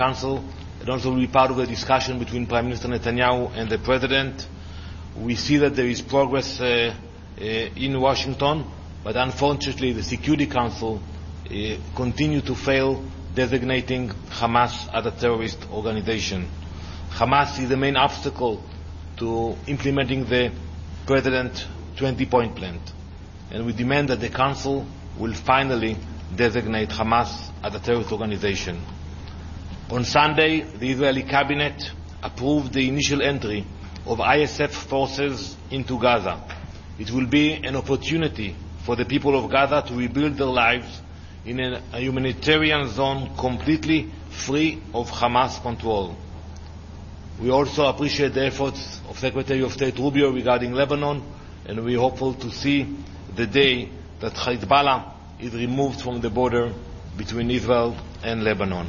Council and also will be part of the discussion between Prime Minister Netanyahu and the President. We see that there is progress in Washington, but unfortunately the Security Council continue to fail designating Hamas as a terrorist organization. Hamas is the main obstacle to implementing the President's 20-point plan, and we demand that the Council will finally designate Hamas as a terrorist organization. On Sunday, the Israeli cabinet approved the initial entry of ISF forces into Gaza. It will be an opportunity for the people of Gaza to rebuild their lives in a humanitarian zone completely free of Hamas control. We also appreciate the efforts of Secretary of State Rubio regarding Lebanon, and we are hopeful to see the day that Hezbollah is removed from the border between Israel and Lebanon.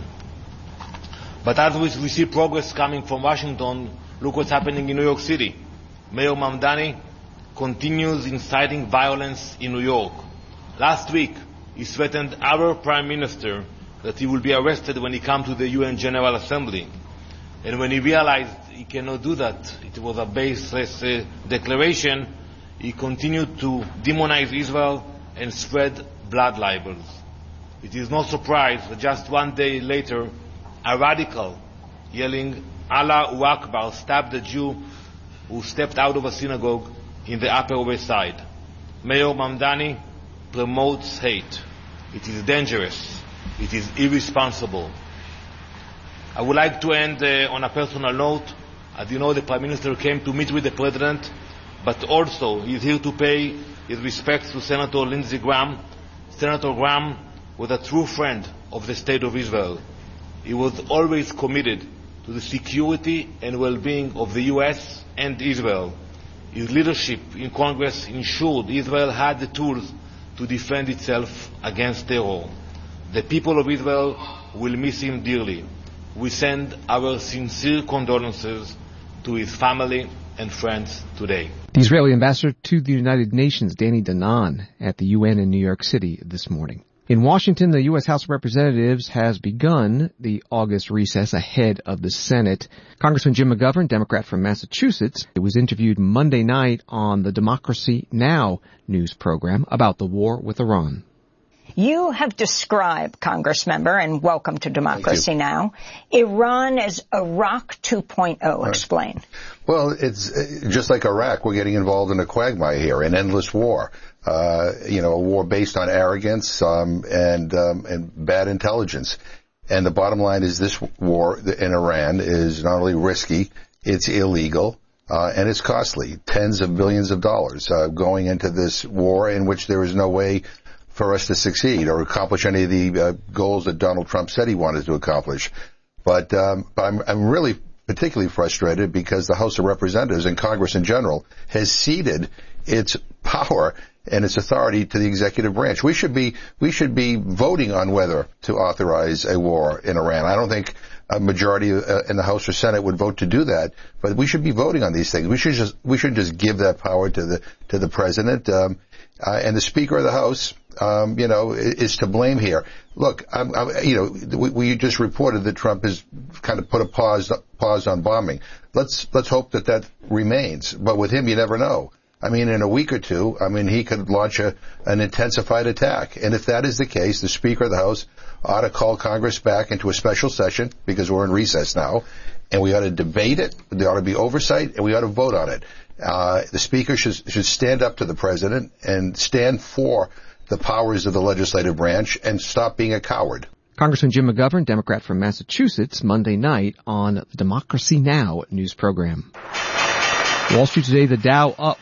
But as we see progress coming from Washington, look what's happening in New York City. Mayor Mamdani continues inciting violence in New York. Last week, he threatened our Prime Minister that he will be arrested when he comes to the UN General Assembly. And when he realized he cannot do that, it was a baseless declaration, he continued to demonize Israel and spread blood libels. It is no surprise that just one day later, a radical yelling Allahu Akbar stabbed a Jew who stepped out of a synagogue in the Upper West Side. Mayor Mamdani promotes hate. It is dangerous. It is irresponsible. I would like to end on a personal note. As you know, the Prime Minister came to meet with the President, but also he is here to pay his respects to Senator Lindsey Graham. Senator Graham was a true friend of the State of Israel. He was always committed to the security and well-being of the U.S. and Israel. His leadership in Congress ensured Israel had the tools to defend itself against terror. The people of Israel will miss him dearly. We send our sincere condolences to his family and friends today. The Israeli ambassador to the United Nations, Danny Danon, at the UN in New York City this morning. In Washington, the U.S. House of Representatives has begun the August recess ahead of the Senate. Congressman Jim McGovern, Democrat from Massachusetts, was interviewed Monday night on the Democracy Now! News program about the war with Iran. You have described, Congressmember, and welcome to Democracy Now!, Iran as Iraq 2.0. Explain. Well, it's just like Iraq. We're getting involved in a quagmire here, an endless war. A war based on arrogance and bad intelligence. And the bottom line is this war in Iran is not only risky, it's illegal, and it's costly. Tens of billions of dollars going into this war in which there is no way for us to succeed or accomplish any of the goals that Donald Trump said he wanted to accomplish. But I'm really particularly frustrated because the House of Representatives and Congress in general has ceded its power and its authority to the executive branch. We should be voting on whether to authorize a war in Iran. I don't think a majority in the House or Senate would vote to do that, but we should be voting on these things. We should just give that power to the president, and the Speaker of the House, is to blame here. Look, we just reported that Trump has kind of put a pause on bombing. Let's hope that remains. But with him, you never know. I mean, in a week or two, he could launch an intensified attack. And if that is the case, the Speaker of the House ought to call Congress back into a special session, because we're in recess now, and we ought to debate it, there ought to be oversight, and we ought to vote on it. The Speaker should stand up to the President and stand for the powers of the legislative branch and stop being a coward. Congressman Jim McGovern, Democrat from Massachusetts, Monday night on the Democracy Now! News program. Wall Street today, the Dow up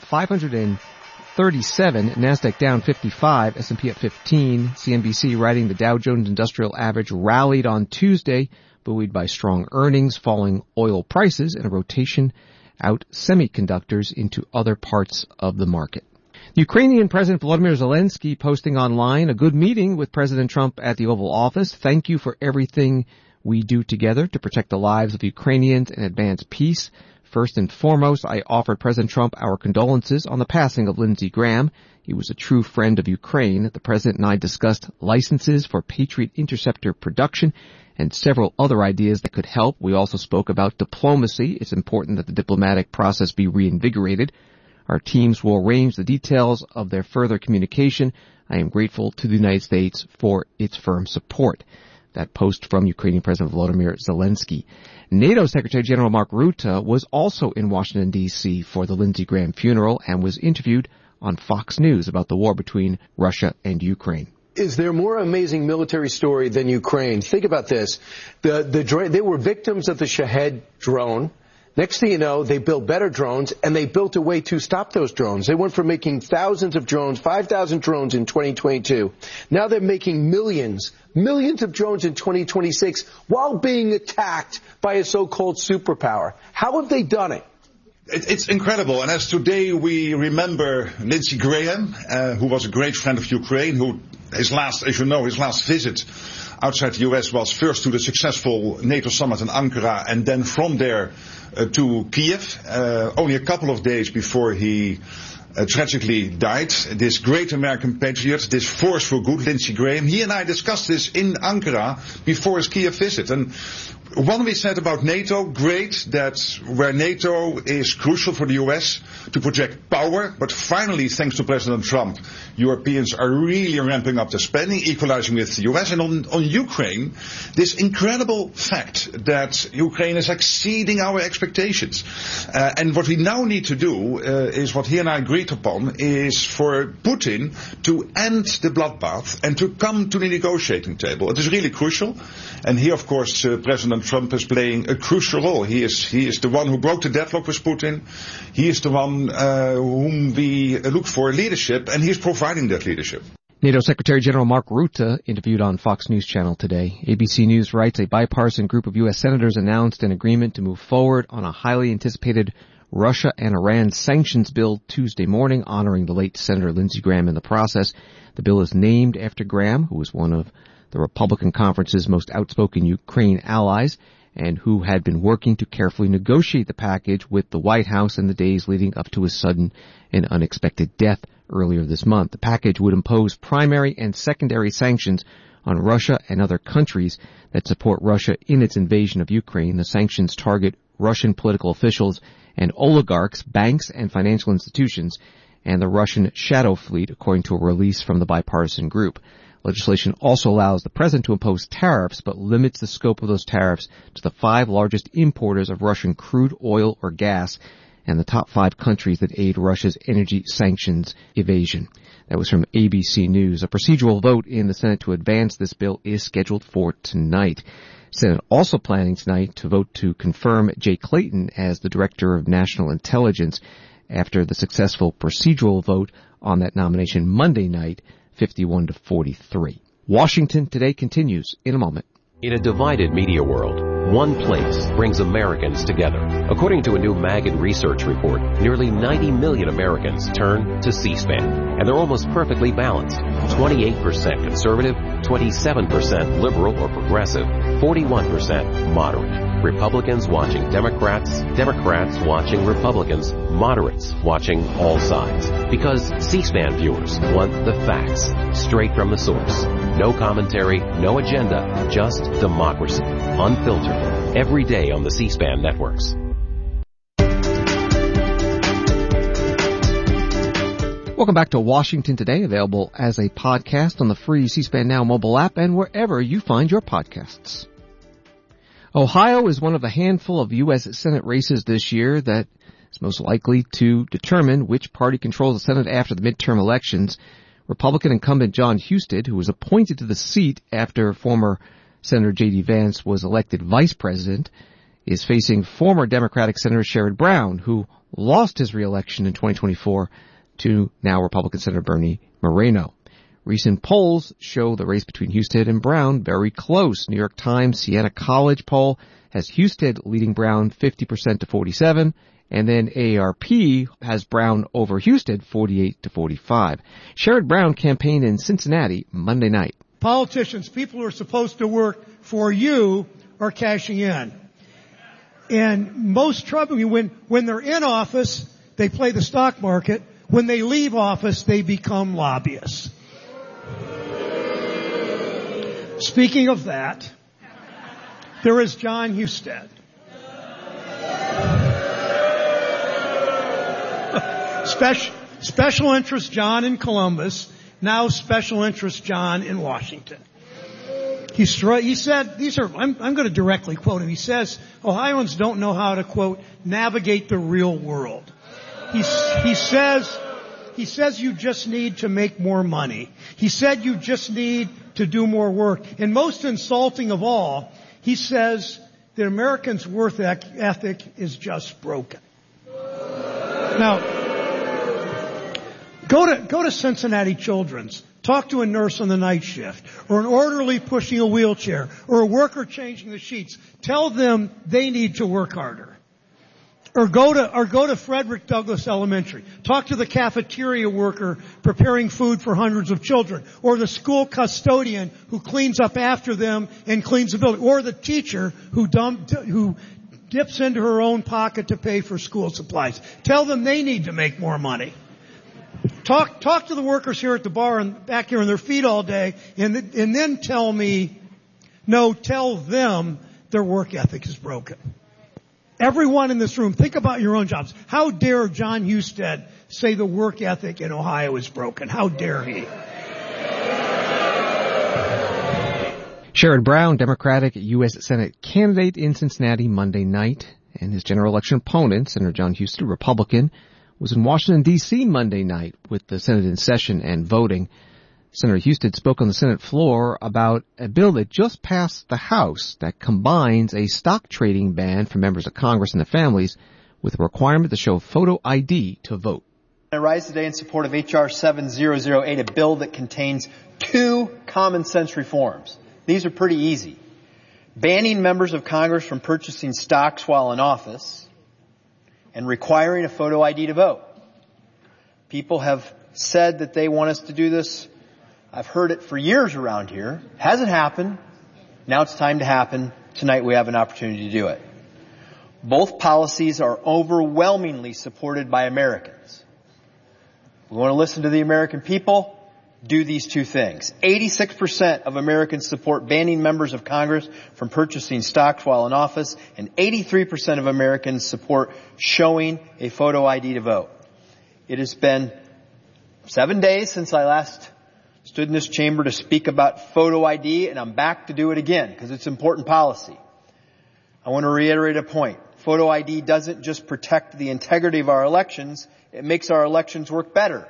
537, NASDAQ down 55, S&P at 15. CNBC writing the Dow Jones Industrial Average rallied on Tuesday, buoyed by strong earnings, falling oil prices, and a rotation out semiconductors into other parts of the market. The Ukrainian President Volodymyr Zelensky posting online a good meeting with President Trump at the Oval Office. Thank you for everything we do together to protect the lives of Ukrainians and advance peace. First and foremost, I offered President Trump our condolences on the passing of Lindsey Graham. He was a true friend of Ukraine. The President and I discussed licenses for Patriot interceptor production and several other ideas that could help. We also spoke about diplomacy. It's important that the diplomatic process be reinvigorated. Our teams will arrange the details of their further communication. I am grateful to the United States for its firm support. That post from Ukrainian President Volodymyr Zelensky. NATO Secretary General Mark Rutte was also in Washington, D.C. for the Lindsey Graham funeral and was interviewed on Fox News about the war between Russia and Ukraine. Is there more amazing military story than Ukraine? Think about this. They were victims of the Shahed drone. Next thing you know, they built better drones, and they built a way to stop those drones. They went from making thousands of drones, 5,000 drones in 2022. Now they're making millions of drones in 2026 while being attacked by a so-called superpower. How have they done it? It's incredible. And as today we remember Lindsey Graham, who was a great friend of Ukraine, who his last visit outside the US was first to the successful NATO summit in Ankara and then from there to Kiev, only a couple of days before he tragically died. This great American patriot, this force for good, Lindsey Graham, he and I discussed this in Ankara before his Kiev visit. And one we said about NATO, great that where NATO is crucial for the US to project power, but finally, thanks to President Trump, Europeans are really ramping up their spending, equalizing with the US. And on Ukraine, this incredible fact that Ukraine is exceeding our expectations. And what we now need to do is what he and I agreed upon is for Putin to end the bloodbath and to come to the negotiating table. It is really crucial. And here, of course, President Trump is playing a crucial role. He is the one who broke the deadlock with Putin. He is the one whom we look for leadership, and he is providing that leadership. NATO Secretary General Mark Rutte interviewed on Fox News Channel today. ABC News writes a bipartisan group of U.S. senators announced an agreement to move forward on a highly anticipated Russia and Iran sanctions bill Tuesday morning, honoring the late Senator Lindsey Graham in the process. The bill is named after Graham, who was one of the Republican conference's most outspoken Ukraine allies, and who had been working to carefully negotiate the package with the White House in the days leading up to his sudden and unexpected death earlier this month. The package would impose primary and secondary sanctions on Russia and other countries that support Russia in its invasion of Ukraine. The sanctions target Russian political officials and oligarchs, banks and financial institutions, and the Russian shadow fleet, according to a release from the bipartisan group. Legislation also allows the president to impose tariffs, but limits the scope of those tariffs to the 5 largest importers of Russian crude oil or gas and the top 5 countries that aid Russia's energy sanctions evasion. That was from ABC News. A procedural vote in the Senate to advance this bill is scheduled for tonight. Senate also planning tonight to vote to confirm Jay Clayton as the Director of National Intelligence after the successful procedural vote on that nomination Monday night, 51-43. Washington Today continues in a moment. In a divided media world, one place brings Americans together. According to a new Maggid research report, nearly 90 million Americans turn to C-SPAN, and they're almost perfectly balanced. 28% conservative, 27% liberal or progressive, 41% moderate. Republicans watching Democrats, Democrats watching Republicans, moderates watching all sides. Because C-SPAN viewers want the facts, straight from the source. No commentary, no agenda, just democracy. Unfiltered. Every day on the C-SPAN networks. Welcome back to Washington Today, available as a podcast on the free C-SPAN Now mobile app and wherever you find your podcasts. Ohio is one of a handful of U.S. Senate races this year that is most likely to determine which party controls the Senate after the midterm elections. Republican incumbent Jon Husted, who was appointed to the seat after former Senator J.D. Vance was elected vice president, is facing former Democratic Senator Sherrod Brown, who lost his re-election in 2024 to now Republican Senator Bernie Moreno. Recent polls show the race between Husted and Brown very close. New York Times Siena College poll has Husted leading Brown 50% to 47%, and then AARP has Brown over Husted 48-45. Sherrod Brown campaigned in Cincinnati Monday night. Politicians, people who are supposed to work for you, are cashing in. And most trouble, when they're in office, they play the stock market. When they leave office, they become lobbyists. Speaking of that, there is John Husted. Special interest John in Columbus, now special interest John in Washington. He said, I'm going to directly quote him. He says, Ohioans don't know how to, quote, navigate the real world. He says you just need to make more money. He said you just need to do more work. And most insulting of all, he says that Americans' work ethic is just broken. Now, go to Cincinnati Children's. Talk to a nurse on the night shift, or an orderly pushing a wheelchair, or a worker changing the sheets. Tell them they need to work harder. Or go to Frederick Douglass Elementary. Talk to the cafeteria worker preparing food for hundreds of children, or the school custodian who cleans up after them and cleans the building, or the teacher who dips into her own pocket to pay for school supplies. Tell them they need to make more money. Talk to the workers here at the bar and back here on their feet all day, and then tell them their work ethic is broken. Everyone in this room, think about your own jobs. How dare John Husted say the work ethic in Ohio is broken? How dare he? Sherrod Brown, Democratic U.S. Senate candidate in Cincinnati Monday night, and his general election opponent, Senator John Husted, Republican, was in Washington, D.C. Monday night with the Senate in session and voting. Senator Husted spoke on the Senate floor about a bill that just passed the House that combines a stock trading ban for members of Congress and their families with a requirement to show photo ID to vote. I rise today in support of H.R. 7008, a bill that contains two common sense reforms. These are pretty easy. Banning members of Congress from purchasing stocks while in office, and requiring a photo ID to vote. People have said that they want us to do this. I've heard it for years around here. Hasn't happened. Now it's time to happen. Tonight we have an opportunity to do it. Both policies are overwhelmingly supported by Americans. We want to listen to the American people. Do these two things. 86% of Americans support banning members of Congress from purchasing stocks while in office, and 83% of Americans support showing a photo ID to vote. It has been 7 days since I last stood in this chamber to speak about photo ID, and I'm back to do it again because it's important policy. I want to reiterate a point. Photo ID doesn't just protect the integrity of our elections, it makes our elections work better.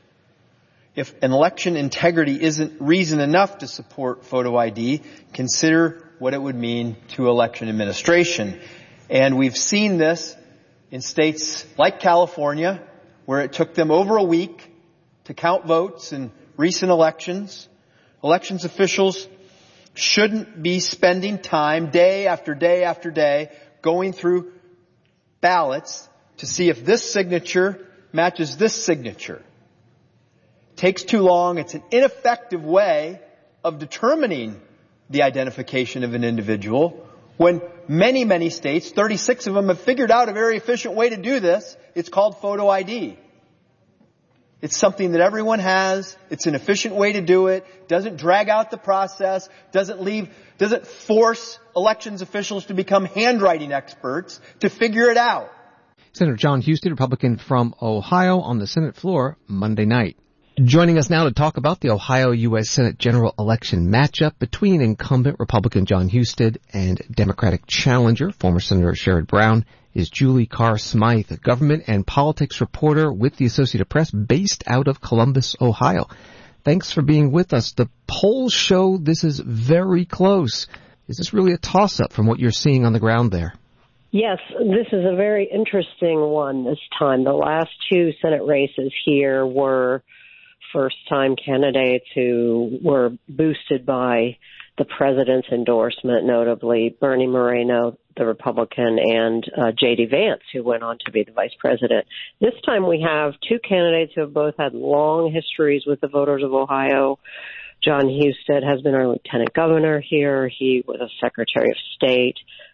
If an election integrity isn't reason enough to support photo ID, consider what it would mean to election administration. And we've seen this in states like California, where it took them over a week to count votes in recent elections. Elections officials shouldn't be spending time day after day after day going through ballots to see if this signature matches this signature. Takes too long. It's an ineffective way of determining the identification of an individual when many, many states, 36 of them, have figured out a very efficient way to do this. It's called photo ID. It's something that everyone has. It's an efficient way to do it. Doesn't drag out the process. Doesn't force elections officials to become handwriting experts to figure it out. Senator John Husted, Republican from Ohio, on the Senate floor Monday night. Joining us now to talk about the Ohio U.S. Senate general election matchup between incumbent Republican John Husted and Democratic challenger, former Senator Sherrod Brown, is Julie Carr Smythe, a government and politics reporter with the Associated Press based out of Columbus, Ohio. Thanks for being with us. The polls show this is very close. Is this really a toss-up from what you're seeing on the ground there? Yes, this is a very interesting one this time. The last two Senate races here were first-time candidates who were boosted by the president's endorsement, notably Bernie Moreno, the Republican, and J.D. Vance, who went on to be the vice president. This time we have two candidates who have both had long histories with the voters of Ohio. John Husted has been our lieutenant governor here. He was a secretary of state.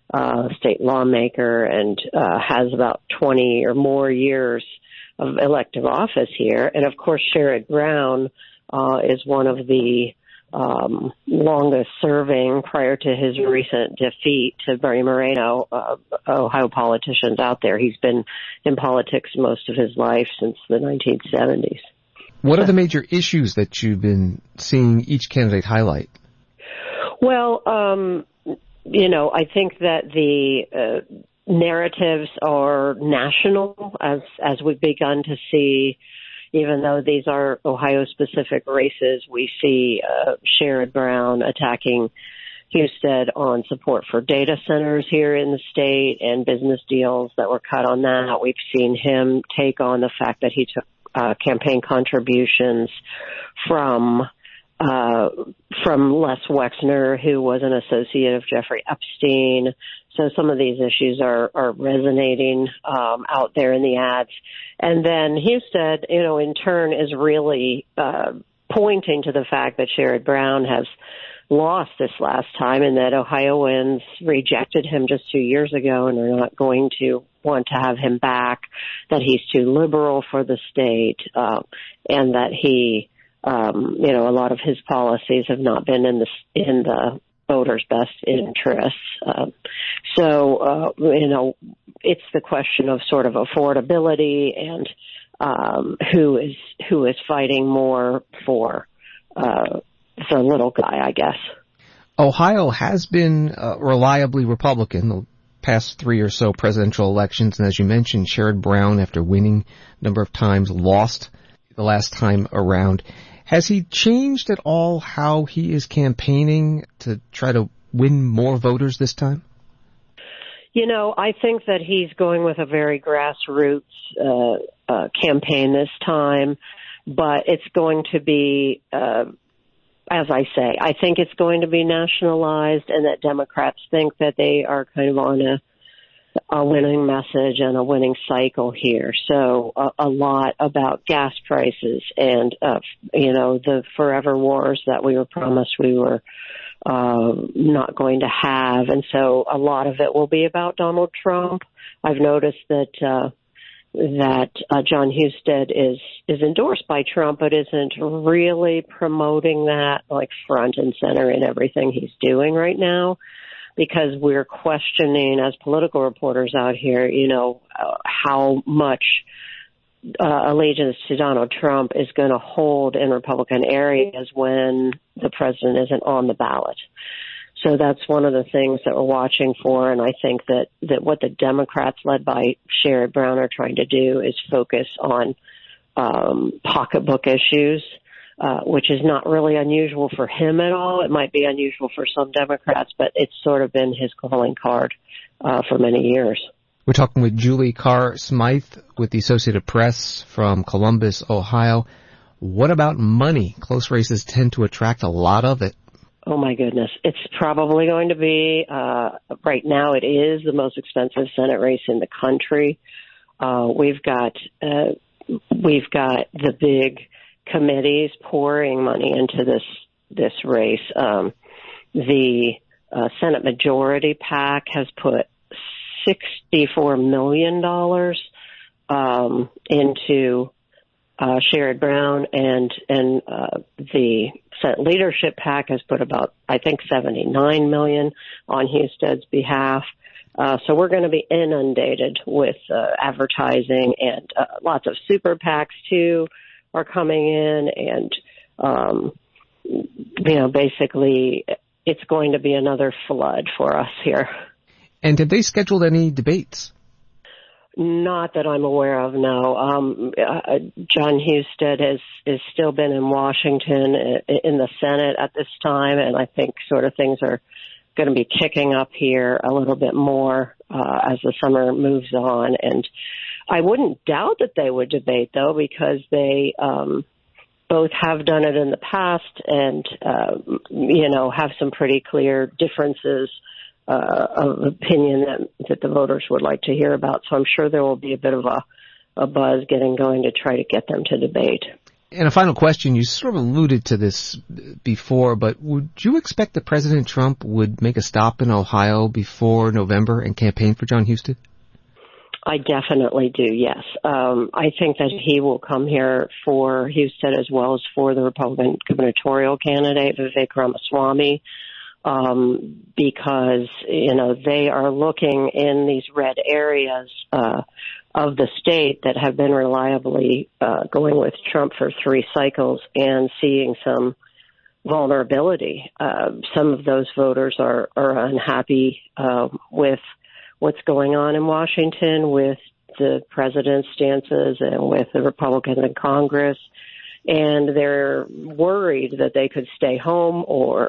state lawmaker, and has about 20 or more years of elective office here. And of course, Sherrod Brown is one of the longest serving, prior to his recent defeat to Bernie Moreno, Ohio politicians out there. He's been in politics most of his life since the 1970s. What are the major issues that you've been seeing each candidate highlight? Well, I think that the narratives are national, as we've begun to see. Even though these are Ohio-specific races, we see Sherrod Brown attacking Husted on support for data centers here in the state and business deals that were cut on that. We've seen him take on the fact that he took campaign contributions from Les Wexner, who was an associate of Jeffrey Epstein. So some of these issues are resonating out there in the ads. And then Husted, in turn is really pointing to the fact that Sherrod Brown has lost this last time and that Ohioans rejected him just 2 years ago and are not going to want to have him back, that he's too liberal for the state, and that he, a lot of his policies have not been in the voters' best interests. It's the question of sort of affordability and who is fighting more for the little guy, I guess. Ohio has been reliably Republican the past 3 or so presidential elections, and as you mentioned, Sherrod Brown, after winning a number of times, lost the last time around. Has he changed at all how he is campaigning to try to win more voters this time? I think that he's going with a very grassroots campaign this time, but it's going to be, as I say, I think it's going to be nationalized, and that Democrats think that they are kind of on a winning message and a winning cycle here. So a lot about gas prices and, the forever wars that we were promised we were not going to have. And so a lot of it will be about Donald Trump. I've noticed that John Husted is endorsed by Trump, but isn't really promoting that like front and center in everything he's doing right now, because we're questioning as political reporters out here, how much allegiance to Donald Trump is going to hold in Republican areas when the president isn't on the ballot. So that's one of the things that we're watching for, and I think that what the Democrats led by Sherrod Brown are trying to do is focus on pocketbook issues, which is not really unusual for him at all. It might be unusual for some Democrats, but it's sort of been his calling card for many years. We're talking with Julie Carr Smythe with the Associated Press from Columbus, Ohio. What about money? Close races tend to attract a lot of it. Oh, my goodness. It's probably going to be, right now it is the most expensive Senate race in the country. We've got the big committees pouring money into this race. The Senate Majority PAC has put $64 million into Sherrod Brown, and the Senate Leadership PAC has put about, I think, $79 million on Husted's behalf. So we're going to be inundated with advertising, and lots of super PACs too are coming in, and basically it's going to be another flood for us here. And did they schedule any debates? Not that I'm aware of, no. John Husted has still been in Washington in the Senate at this time, and I think sort of things are going to be kicking up here a little bit more as the summer moves on. And I wouldn't doubt that they would debate, though, because they both have done it in the past and, have some pretty clear differences of opinion that the voters would like to hear about. So I'm sure there will be a bit of a buzz getting going to try to get them to debate. And a final question, you sort of alluded to this before, but would you expect that President Trump would make a stop in Ohio before November and campaign for Jon Husted? I definitely do, yes. I think that he will come here for Husted as well as for the Republican gubernatorial candidate, Vivek Ramaswamy, because, they are looking in these red areas of the state that have been reliably going with Trump for 3 cycles and seeing some vulnerability. Some of those voters are unhappy with what's going on in Washington, with the president's stances and with the Republicans in Congress. And they're worried that they could stay home or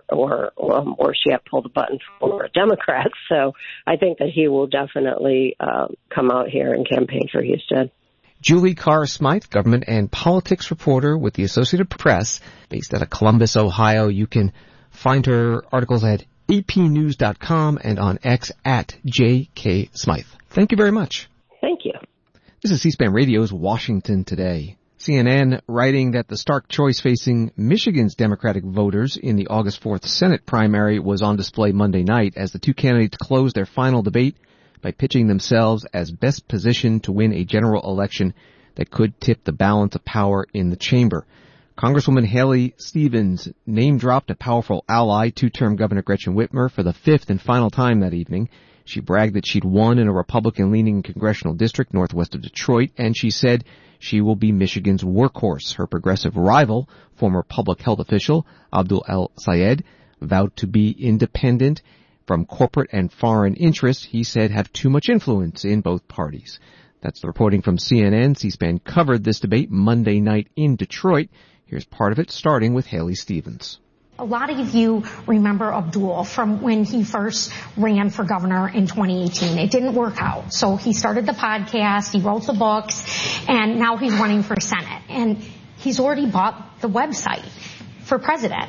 she had pulled the button for Democrats. So I think that he will definitely come out here and campaign for Husted. Julie Carr-Smythe, government and politics reporter with the Associated Press, based out of Columbus, Ohio. You can find her articles at apnews.com and on X at JK Smythe. Thank you very much. Thank you. This is C-SPAN Radio's Washington Today. CNN writing that the stark choice facing Michigan's Democratic voters in the August 4th Senate primary was on display Monday night as the two candidates closed their final debate by pitching themselves as best positioned to win a general election that could tip the balance of power in the chamber. Congresswoman Haley Stevens name-dropped a powerful ally, two-term Governor Gretchen Whitmer, for the 5th and final time that evening. She bragged that she'd won in a Republican-leaning congressional district northwest of Detroit, and she said she will be Michigan's workhorse. Her progressive rival, former public health official Abdul El-Sayed, vowed to be independent from corporate and foreign interests he said have too much influence in both parties. That's the reporting from CNN. C-SPAN covered this debate Monday night in Detroit. Here's part of it, starting with Haley Stevens. A lot of you remember Abdul from when he first ran for governor in 2018. It didn't work out. So he started the podcast, he wrote the books, and now he's running for Senate. And he's already bought the website for president.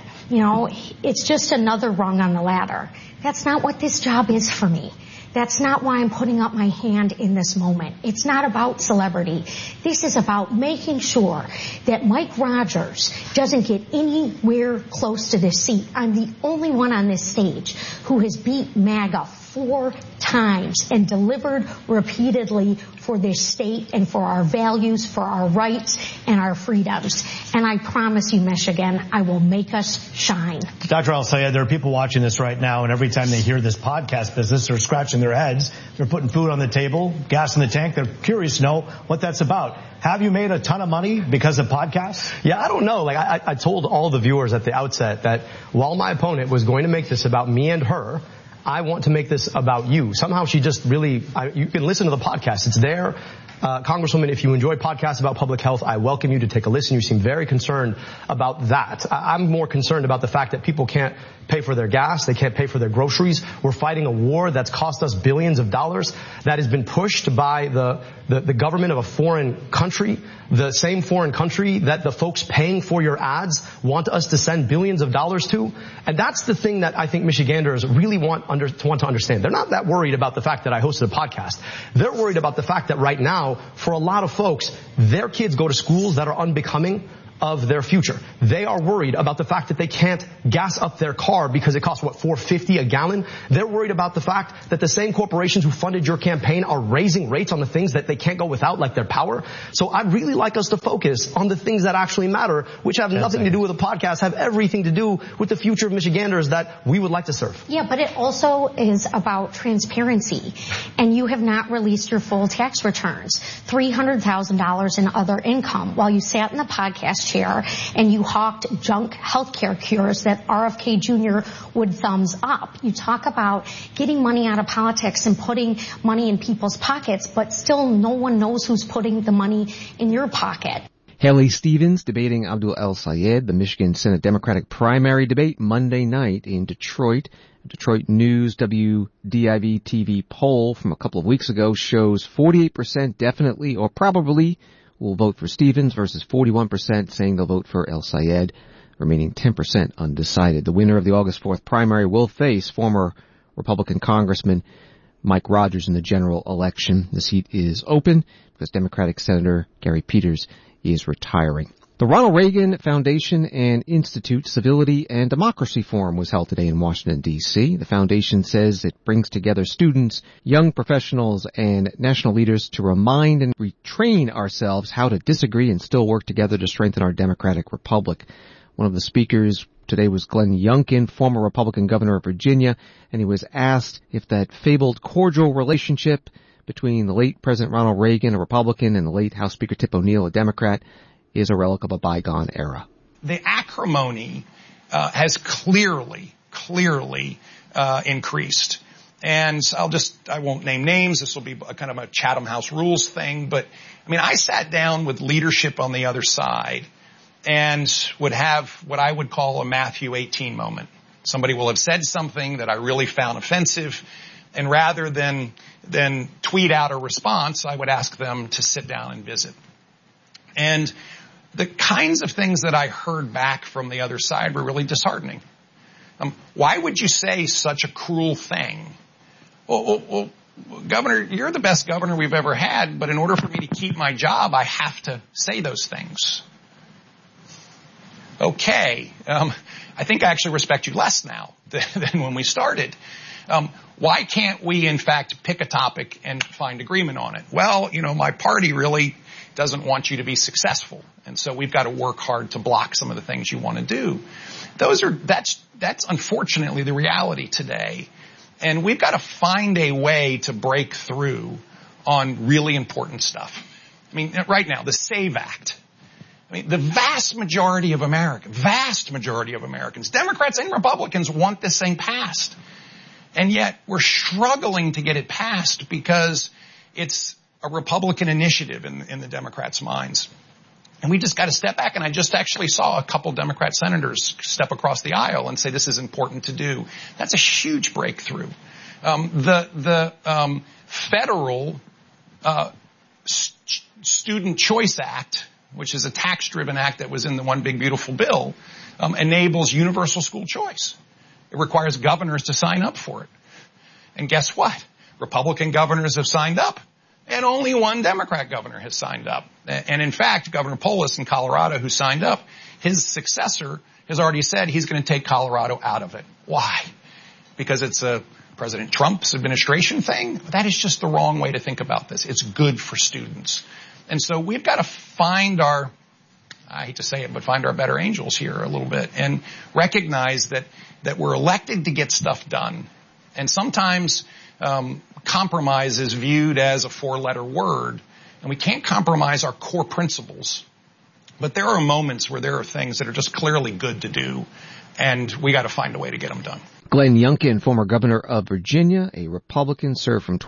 It's just another rung on the ladder. That's not what this job is for me. That's not why I'm putting up my hand in this moment. It's not about celebrity. This is about making sure that Mike Rogers doesn't get anywhere close to this seat. I'm the only one on this stage who has beat MAGA 4 times and delivered repeatedly for this state and for our values, for our rights and our freedoms. And I promise you, Michigan, I will make us shine. Dr. El-Sayed, there are people watching this right now, and every time they hear this podcast business, they're scratching their heads. They're putting food on the table, gas in the tank. They're curious to know what that's about. Have you made a ton of money because of podcasts? Yeah, I don't know. I told all the viewers at the outset that while my opponent was going to make this about me and her, I want to make this about you. Somehow she just really, you can listen to the podcast. It's there. Congresswoman, if you enjoy podcasts about public health, I welcome you to take a listen. You seem very concerned about that. I'm more concerned about the fact that people can't pay for their gas. They can't pay for their groceries. We're fighting a war that's cost us billions of dollars that has been pushed by the government of a foreign country, the same foreign country that the folks paying for your ads want us to send billions of dollars to. And that's the thing that I think Michiganders really want to understand. They're not that worried about the fact that I hosted a podcast. They're worried about the fact that right now, for a lot of folks, their kids go to schools that are unbecoming of their future. They are worried about the fact that they can't gas up their car because it costs, $4.50 a gallon? They're worried about the fact that the same corporations who funded your campaign are raising rates on the things that they can't go without, like their power. So I'd really like us to focus on the things that actually matter, which have nothing to do with the podcast, have everything to do with the future of Michiganders that we would like to serve. Yeah, but it also is about transparency. And you have not released your full tax returns. $300,000 in other income while you sat in the podcast chair and you hawked junk healthcare cures that RFK Jr. would thumbs up. You talk about getting money out of politics and putting money in people's pockets, but still no one knows who's putting the money in your pocket. Haley Stevens debating Abdul El-Sayed, the Michigan Senate Democratic primary debate Monday night in Detroit. A Detroit News WDIV TV poll from a couple of weeks ago shows 48% definitely or probably will vote for Stevens versus 41% saying they'll vote for El-Sayed, remaining 10% undecided. The winner of the August 4th primary will face former Republican Congressman Mike Rogers in the general election. The seat is open because Democratic Senator Gary Peters is retiring. The Ronald Reagan Foundation and Institute Civility and Democracy Forum was held today in Washington, D.C. The foundation says it brings together students, young professionals, and national leaders to remind and retrain ourselves how to disagree and still work together to strengthen our democratic republic. One of the speakers today was Glenn Youngkin, former Republican governor of Virginia, and he was asked if that fabled cordial relationship between the late President Ronald Reagan, a Republican, and the late House Speaker Tip O'Neill, a Democrat, is a relic of a bygone era. The acrimony has clearly increased. And I won't name names. This will be a kind of a Chatham House Rules thing. But, I mean, I sat down with leadership on the other side and would have what I would call a Matthew 18 moment. Somebody will have said something that I really found offensive. And rather than tweet out a response, I would ask them to sit down and visit. And the kinds of things that I heard back from the other side were really disheartening. Why would you say such a cruel thing? Well, Governor, you're the best governor we've ever had, but in order for me to keep my job, I have to say those things. Okay. I think I actually respect you less now than when we started. Why can't we, in fact, pick a topic and find agreement on it? Well, my party really doesn't want you to be successful. And so we've got to work hard to block some of the things you want to do. That's unfortunately the reality today. And we've got to find a way to break through on really important stuff. I mean, right now, the SAVE Act. I mean, the vast majority of Americans, Democrats and Republicans want this thing passed. And yet we're struggling to get it passed because it's a Republican initiative in the Democrats' minds. And we just got to step back. And I just actually saw a couple Democrat senators step across the aisle and say this is important to do. That's a huge breakthrough. The federal Student Choice Act, which is a tax-driven act that was in the One Big Beautiful Bill, enables universal school choice. It requires governors to sign up for it. And guess what? Republican governors have signed up. And only one Democrat governor has signed up. And in fact, Governor Polis in Colorado, who signed up, his successor has already said he's going to take Colorado out of it. Why? Because it's a President Trump's administration thing? That is just the wrong way to think about this. It's good for students. And so we've got to find I hate to say it, but find our better angels here a little bit and recognize that we're elected to get stuff done. And sometimes compromise is viewed as a four-letter word, and we can't compromise our core principles. But there are moments where there are things that are just clearly good to do, and we got to find a way to get them done. Glenn Youngkin, former governor of Virginia, a Republican, served from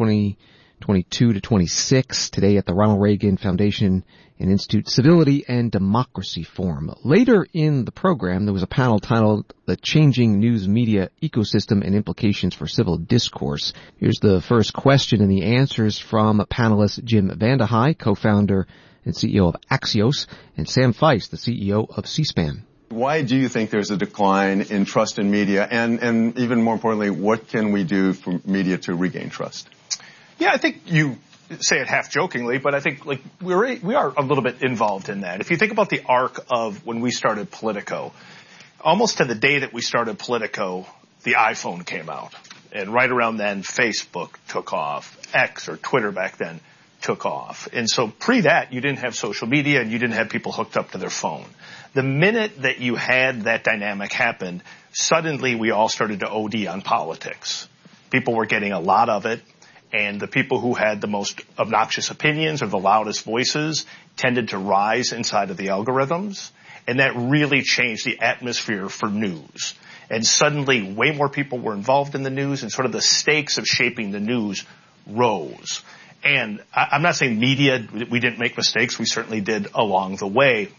2022 to 26, today at the Ronald Reagan Foundation and Institute Civility and Democracy Forum. Later in the program, there was a panel titled The Changing News Media Ecosystem and Implications for Civil Discourse. Here's the first question and the answers from panelist Jim Vandehei, co-founder and CEO of Axios, and Sam Feist, the CEO of C-SPAN. Why do you think there's a decline in trust in media? And even more importantly, what can we do for media to regain trust? Yeah, I think you say it half jokingly, but I think we are a little bit involved in that. If you think about the arc of when we started Politico, almost to the day that we started Politico, the iPhone came out. And right around then, Facebook took off. X, or Twitter back then, took off. And so pre that, you didn't have social media and you didn't have people hooked up to their phone. The minute that you had that dynamic happen, suddenly we all started to OD on politics. People were getting a lot of it. And the people who had the most obnoxious opinions or the loudest voices tended to rise inside of the algorithms. And that really changed the atmosphere for news. And suddenly way more people were involved in the news, and sort of the stakes of shaping the news rose. And I'm not saying media, we didn't make mistakes. We certainly did along the way.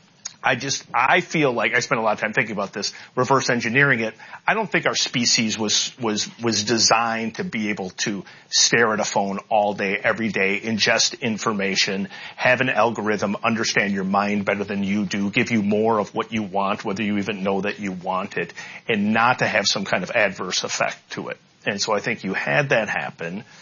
I feel like I spent a lot of time thinking about this, reverse engineering it. I don't think our species was designed to be able to stare at a phone all day, every day, ingest information, have an algorithm understand your mind better than you do, give you more of what you want, whether you even know that you want it, and not to have some kind of adverse effect to it. And so I think you had that happen.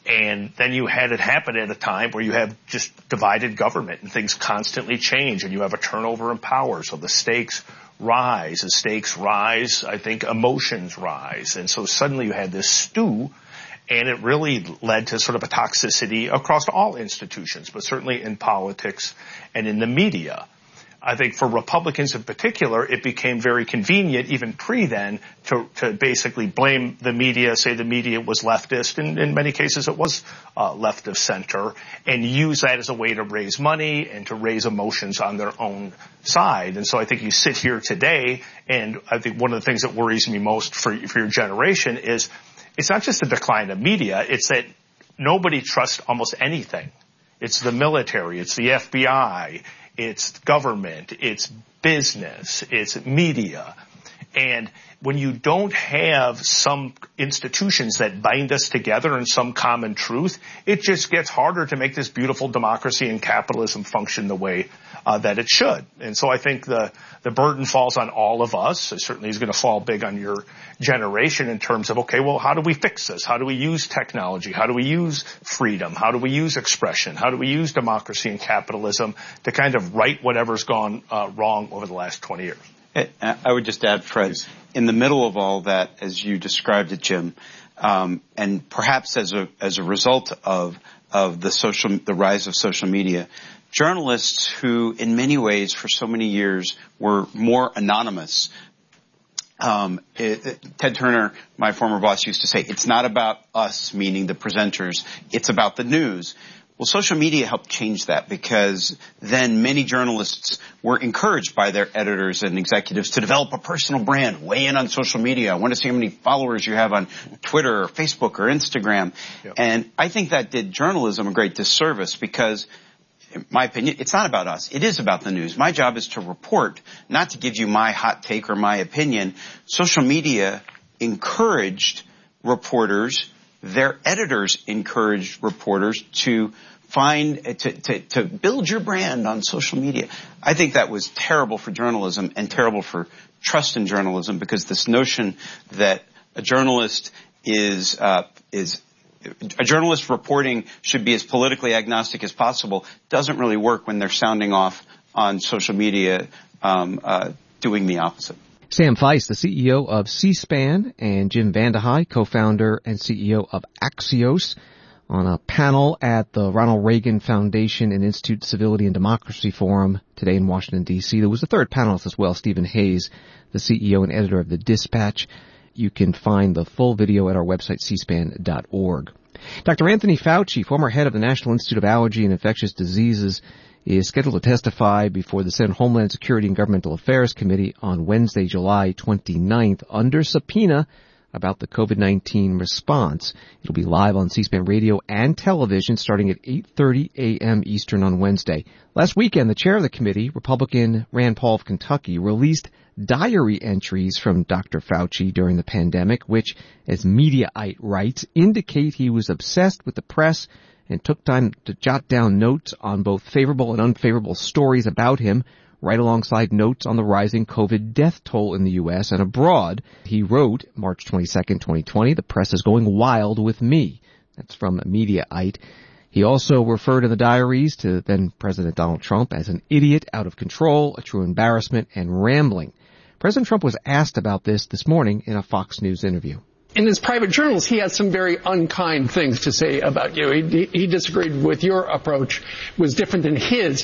And then you had it happen at a time where you have just divided government and things constantly change and you have a turnover in power. So the stakes rise. As stakes rise, I think emotions rise. And so suddenly you had this stew, and it really led to sort of a toxicity across all institutions, but certainly in politics and in the media. I think for Republicans in particular, it became very convenient, even pre-then, to basically blame the media, say the media was leftist, and in many cases it was left of center, and use that as a way to raise money and to raise emotions on their own side. And so I think you sit here today, and I think one of the things that worries me most for your generation is it's not just the decline of media, it's that nobody trusts almost anything. It's the military, it's the FBI, it's government, it's business, it's media. And when you don't have some institutions that bind us together in some common truth, it just gets harder to make this beautiful democracy and capitalism function the way that it should. And so I think the burden falls on all of us. It certainly is going to fall big on your generation in terms of, okay, well, how do we fix this? How do we use technology? How do we use freedom? How do we use expression? How do we use democracy and capitalism to kind of right whatever's gone wrong over the last 20 years? I would just add, Fred, in the middle of all that, as you described it, Jim, and perhaps as a result of the rise of social media, journalists who, in many ways, for so many years, were more anonymous. Ted Turner, my former boss, used to say, "It's not about us," meaning the presenters. It's about the news. Well, social media helped change that, because then many journalists were encouraged by their editors and executives to develop a personal brand, weigh in on social media. I want to see how many followers you have on Twitter or Facebook or Instagram. Yep. And I think that did journalism a great disservice, because, in my opinion, it's not about us. It is about the news. My job is to report, not to give you my hot take or my opinion. Social media encouraged reporters, their editors encouraged reporters to to build your brand on social media. I think that was terrible for journalism and terrible for trust in journalism, because this notion that a journalist reporting should be as politically agnostic as possible doesn't really work when they're sounding off on social media, doing the opposite. Sam Feist, the CEO of C-SPAN, and Jim Vandehei, co-founder and CEO of Axios, on a panel at the Ronald Reagan Foundation and Institute Civility and Democracy Forum today in Washington, D.C. There was a third panelist as well, Stephen Hayes, the CEO and editor of The Dispatch. You can find the full video at our website, cspan.org. Dr. Anthony Fauci, former head of the National Institute of Allergy and Infectious Diseases, is scheduled to testify before the Senate Homeland Security and Governmental Affairs Committee on Wednesday, July 29th, under subpoena about the COVID-19 response. It'll be live on C-SPAN radio and television starting at 8:30 a.m. Eastern on Wednesday. Last weekend, the chair of the committee, Republican Rand Paul of Kentucky, released diary entries from Dr. Fauci during the pandemic, which, as Mediaite writes, indicate he was obsessed with the press and took time to jot down notes on both favorable and unfavorable stories about him, right alongside notes on the rising COVID death toll in the U.S. and abroad. He wrote, March 22nd, 2020, "The press is going wild with me." That's from Mediaite. He also referred in the diaries to then President Donald Trump as an idiot, out of control, a true embarrassment, and rambling. President Trump was asked about this morning in a Fox News interview. In his private journals, he had some very unkind things to say about you. He disagreed with your approach, was different than his.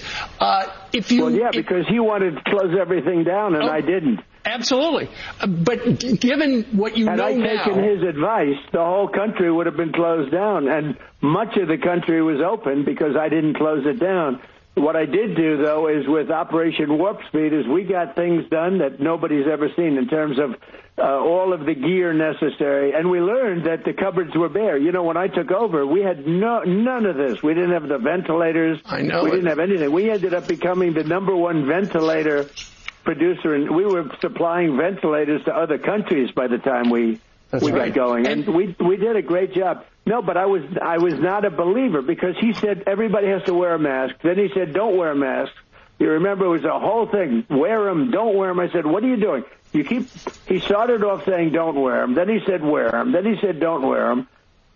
Because he wanted to close everything down, and I didn't. Absolutely. But given what you know now... Had I taken his advice, the whole country would have been closed down, and much of the country was open because I didn't close it down. What I did do, though, is with Operation Warp Speed, is we got things done that nobody's ever seen in terms of all of the gear necessary. And we learned that the cupboards were bare. You know, when I took over, we had none of this. We didn't have the ventilators. I know. We didn't have anything. We ended up becoming the number one ventilator producer, and we were supplying ventilators to other countries by the time we got going. And we did a great job. No, but I was not a believer, because he said everybody has to wear a mask. Then he said don't wear a mask. You remember it was a whole thing. Wear them, don't wear them. I said, what are you doing? He started off saying don't wear them. Then he said wear them. Then he said don't wear them.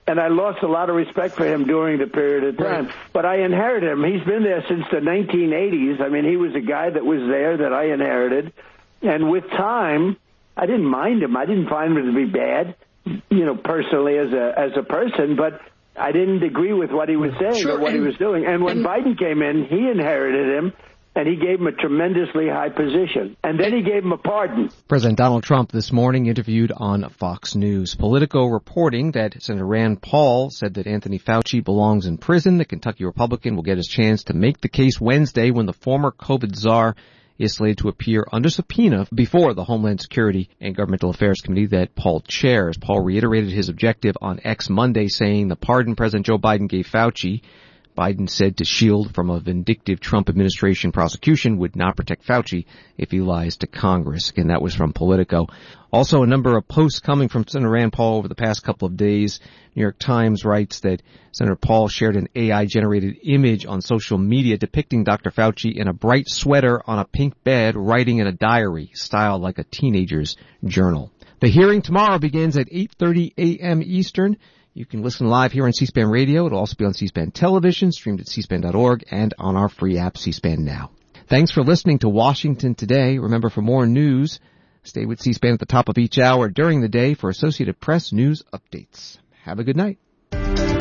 And I lost a lot of respect for him during the period of time. Right. But I inherited him. He's been there since the 1980s. I mean, he was a guy that was there that I inherited. And with time, I didn't mind him. I didn't find him to be bad, personally as a person, but I didn't agree with what he was saying or what he was doing. And when Biden came in, he inherited him, and he gave him a tremendously high position. And then he gave him a pardon. President Donald Trump this morning interviewed on Fox News. Politico reporting that Senator Rand Paul said that Anthony Fauci belongs in prison. The Kentucky Republican will get his chance to make the case Wednesday when the former COVID czar is slated to appear under subpoena before the Homeland Security and Governmental Affairs Committee that Paul chairs. Paul reiterated his objective on X Monday, saying the pardon President Joe Biden gave Fauci, Biden said, to shield from a vindictive Trump administration prosecution, would not protect Fauci if he lies to Congress. Again, that was from Politico. Also, a number of posts coming from Senator Rand Paul over the past couple of days. New York Times writes that Senator Paul shared an AI-generated image on social media depicting Dr. Fauci in a bright sweater on a pink bed, writing in a diary, styled like a teenager's journal. The hearing tomorrow begins at 8:30 a.m. Eastern. You can listen live here on C-SPAN Radio. It'll also be on C-SPAN Television, streamed at cspan.org, and on our free app, C-SPAN Now. Thanks for listening to Washington Today. Remember, for more news, stay with C-SPAN at the top of each hour during the day for Associated Press news updates. Have a good night.